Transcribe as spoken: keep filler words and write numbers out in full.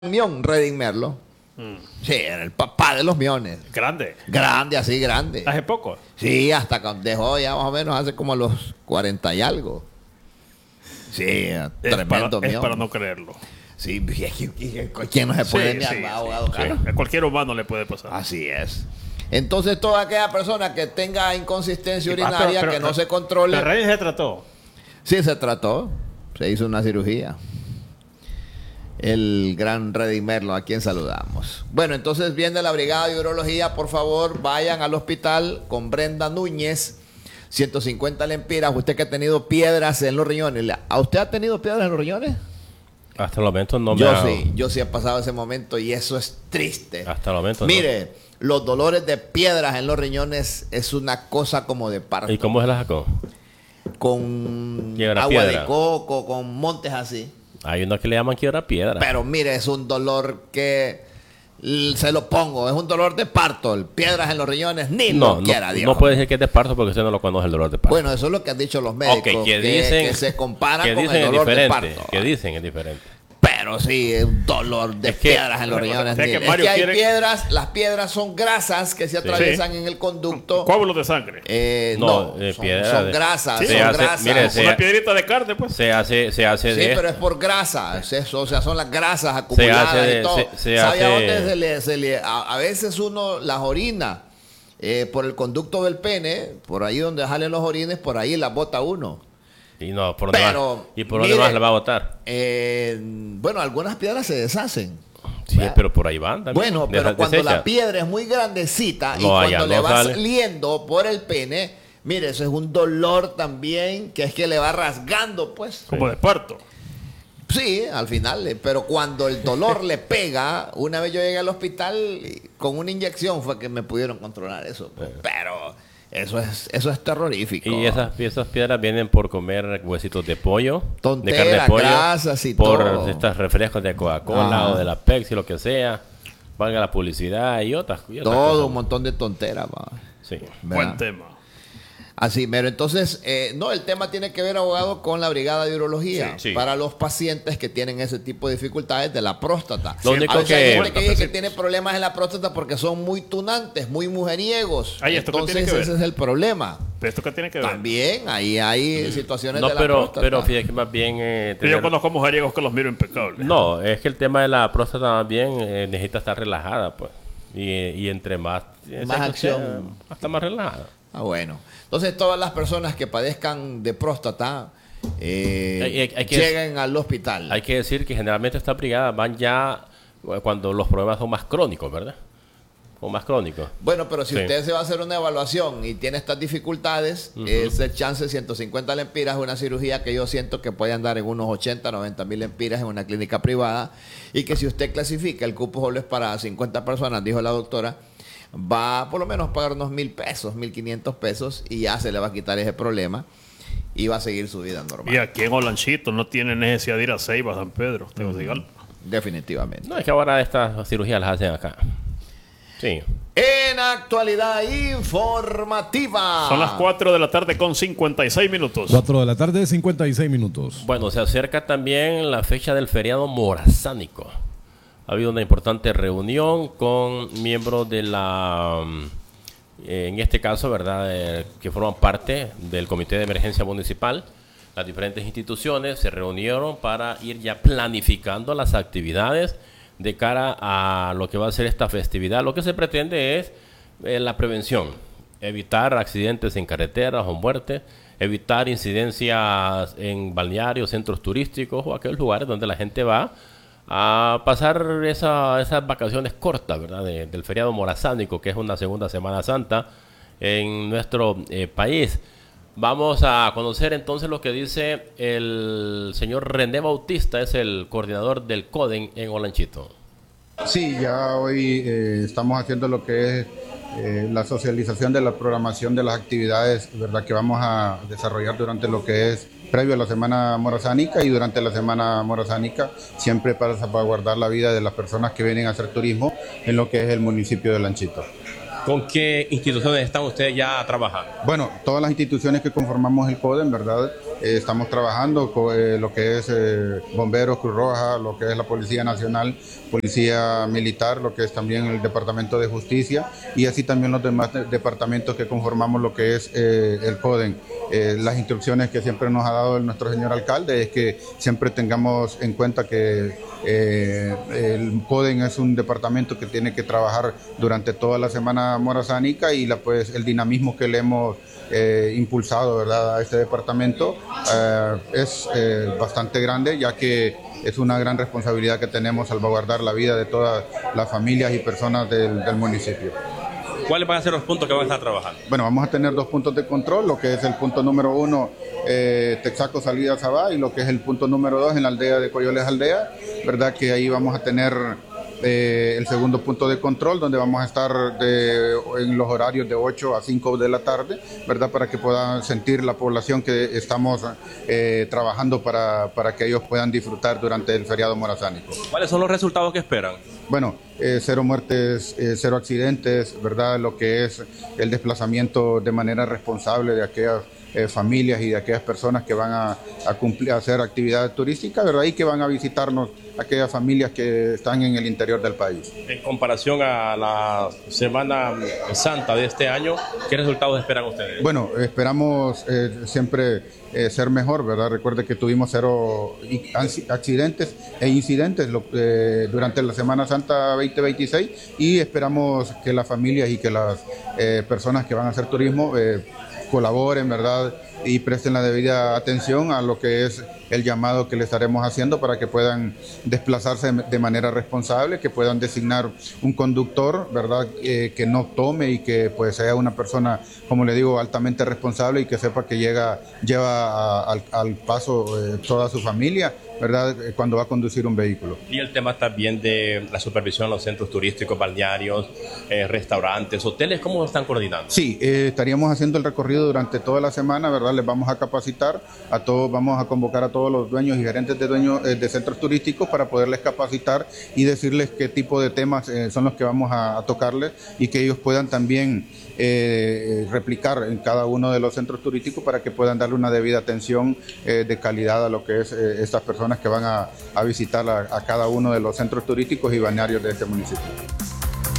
mión, Redding Merlo. Mm. Sí, era el papá de los miones. Grande. Grande, así grande. ¿Hace poco? Sí, hasta que dejó ya más o menos hace como los cuarenta y algo. Sí, es tremendo para, mión. Es para no creerlo. Sí, ¿quién no se puede sí, ni sí, abogado? Sí, sí. A cualquier humano le puede pasar. Así es. Entonces, toda aquella persona que tenga inconsistencia urinaria, ah, pero, pero, que no pero, se controle. ¿El Redding se trató? Sí, se trató. Se hizo una cirugía. El gran Redding Merlo, a quien saludamos. Bueno, entonces viene la Brigada de Urología. Por favor, vayan al hospital con Brenda Núñez. ciento cincuenta lempiras. Usted que ha tenido piedras en los riñones. ¿A usted ha tenido piedras en los riñones? Hasta el momento no me Yo ha... sí, yo sí he pasado ese momento y eso es triste. Hasta el momento Mire, no. Los dolores de piedras en los riñones es una cosa como de parto. ¿Y cómo se la sacó? Con Quiebra agua piedra. de coco, con montes así. Hay unos que le llaman quiebra piedra. Pero mire, es un dolor que se lo pongo, es un dolor de parto. Piedras en los riñones, ni no, lo no, quiera, Dios. No puede decir que es de parto porque usted no lo conoce el dolor de parto. Bueno, eso es lo que han dicho los médicos, okay, que, que, dicen, que se compara que con dicen el dolor de diferente, parto. Que dicen es diferente. Pero sí, es un dolor de es que, piedras en los riñones. O sea, que es Mario que hay quiere... piedras, las piedras son grasas que se atraviesan sí. en el conducto. Coágulos de sangre. Eh, no, no eh, son, piedra son de... grasas, sí, son se hace, grasas. Mire, se, una piedrita de carne, pues. Se hace, se hace sí, de... Sí, pero es por grasa. Es eso, o sea, son las grasas acumuladas se hace de, y todo. Se, se ¿Sabe hace... a dónde se le, se le a, a veces uno las orina eh, por el conducto del pene, por ahí donde salen los orines, por ahí las bota uno. Y no, ¿por dónde pero, más? ¿Y por dónde más la va a botar? Eh, bueno, algunas piedras se deshacen. Sí, ¿verdad? Pero por ahí van también. Bueno, pero de cuando desecha. la piedra es muy grandecita no, y cuando allá, le no va sale. saliendo por el pene, mire, eso es un dolor también, que es que le va rasgando, pues. Como de parto. Sí, al final, pero cuando el dolor le pega, una vez yo llegué al hospital con una inyección fue que me pudieron controlar eso. Pues. Pero eso es eso es terrorífico. Y esas, esas piedras vienen por comer huesitos de pollo, Tontera, de carne de pollo, grasas y por todo. estos refrescos de Coca-Cola ah. o de la Pepsi, lo que sea, valga la publicidad y otras, y otras todo cosas. Un montón de tonteras. Va. Sí. Buen tema. Así, pero entonces, eh, no, el tema tiene que ver, abogado, con la Brigada de Urología sí, sí. para los pacientes que tienen ese tipo de dificultades de la próstata. Lo único hay que, gente que dice que tiene problemas en la próstata porque son muy tunantes, muy mujeriegos. Ay, ¿esto entonces, qué tiene que ver? ese es el problema. ¿Pero esto qué tiene que ver? También, ahí hay mm. situaciones no, de la pero, próstata. pero fíjate que más bien... Eh, tener... Yo conozco mujeriegos que los miro impecables. No, es que el tema de la próstata más bien eh, necesita estar relajada, pues. Y, y entre más... Más acción. Hasta más relajada. Ah, bueno. Entonces, todas las personas que padezcan de próstata eh, hay, hay, hay que lleguen al hospital. Hay que decir que generalmente estas brigadas van ya cuando los problemas son más crónicos, ¿verdad? O más crónicos. Bueno, pero si sí. usted se va a hacer una evaluación y tiene estas dificultades, uh-huh. ese chance de ciento cincuenta lempiras es una cirugía que yo siento que puede andar en unos ochenta, noventa mil lempiras en una clínica privada y que si usted clasifica, el cupo solo es para cincuenta personas, dijo la doctora, va por lo menos a pagar unos mil pesos, mil quinientos pesos y ya se le va a quitar ese problema y va a seguir su vida normal. Y aquí en Olanchito no tiene necesidad de ir a Ceiba, San Pedro. Tengo que uh-huh. Definitivamente. No, es que ahora estas cirugías las hacen acá. Sí. En actualidad informativa. Son las cuatro de la tarde con cincuenta y seis minutos. cuatro de la tarde, cincuenta y seis minutos. Bueno, se acerca también la fecha del feriado morazánico. Ha habido una importante reunión con miembros de la, eh, en este caso, ¿verdad?, eh, que forman parte del Comité de Emergencia Municipal. Las diferentes instituciones se reunieron para ir ya planificando las actividades de cara a lo que va a ser esta festividad. Lo que se pretende es eh, la prevención, evitar accidentes en carreteras o muertes, evitar incidencias en balnearios, centros turísticos o aquellos lugares donde la gente va a pasar esa, esas vacaciones cortas, ¿verdad?, de, del feriado morazánico, que es una segunda Semana Santa en nuestro eh, país. Vamos a conocer entonces lo que dice el señor René Bautista, es el coordinador del CODEN en Olanchito. Sí, ya hoy eh, estamos haciendo lo que es eh, la socialización de la programación de las actividades, ¿verdad?, que vamos a desarrollar durante lo que es previo a la Semana Morazánica y durante la Semana Morazánica, siempre para salvaguardar la vida de las personas que vienen a hacer turismo en lo que es el municipio de Olanchito. ¿Con qué instituciones están ustedes ya trabajando? Bueno, todas las instituciones que conformamos el CODEN, ¿verdad? eh, estamos trabajando con eh, lo que es eh, Bomberos, Cruz Roja, lo que es la Policía Nacional, Policía Militar, lo que es también el Departamento de Justicia y así también los demás de departamentos que conformamos lo que es eh, el CODEN. Eh, las instrucciones que siempre nos ha dado nuestro señor alcalde es que siempre tengamos en cuenta que eh, el CODEN es un departamento que tiene que trabajar durante toda la semana morazánica y la, pues, el dinamismo que le hemos eh, impulsado, ¿verdad?, a este departamento eh, es eh, bastante grande, ya que es una gran responsabilidad que tenemos salvaguardar la vida de todas las familias y personas del, del municipio. ¿Cuáles van a ser los puntos que van a estar trabajando? Bueno, vamos a tener dos puntos de control, lo que es el punto número uno, eh, Texaco salida Sabá, y lo que es el punto número dos en la aldea de Coyoles Aldea, ¿verdad? Que ahí vamos a tener eh, el segundo punto de control, donde vamos a estar de, en los horarios de ocho a cinco de la tarde, ¿verdad? Para que puedan sentir la población que estamos eh, trabajando para, para que ellos puedan disfrutar durante el feriado morazánico. ¿Cuáles son los resultados que esperan? Bueno, eh, cero muertes, eh, cero accidentes, ¿verdad? Lo que es el desplazamiento de manera responsable de aquellas eh, familias y de aquellas personas que van a, a cumplir, a hacer actividades turísticas, ¿verdad? Y que van a visitarnos aquellas familias que están en el interior del país. En comparación a la Semana Santa de este año, ¿qué resultados esperan ustedes? Bueno, esperamos eh, siempre eh, ser mejor, ¿verdad? Recuerde que tuvimos cero accidentes e incidentes lo, eh, durante la Semana Santa veinte veintiséis y esperamos que las familias y que las eh, personas que van a hacer turismo eh, colaboren, ¿verdad?, y presten la debida atención a lo que es el llamado que le estaremos haciendo para que puedan desplazarse de manera responsable, que puedan designar un conductor, ¿verdad?, eh, que no tome y que pues sea una persona, como le digo, altamente responsable y que sepa que llega, lleva a, al, al paso eh, toda su familia, ¿verdad?, cuando va a conducir un vehículo. Y el tema también de la supervisión en los centros turísticos, balnearios, eh, restaurantes, hoteles, ¿cómo están coordinando? Sí, eh, estaríamos haciendo el recorrido durante toda la semana, ¿verdad? Les vamos a capacitar a todos, vamos a convocar a todos los dueños y gerentes de dueños eh, de centros turísticos para poderles capacitar y decirles qué tipo de temas eh, son los que vamos a, a tocarles y que ellos puedan también eh, replicar en cada uno de los centros turísticos para que puedan darle una debida atención eh, de calidad a lo que es eh, estas personas que van a, a visitar a, a cada uno de los centros turísticos y balnearios de este municipio.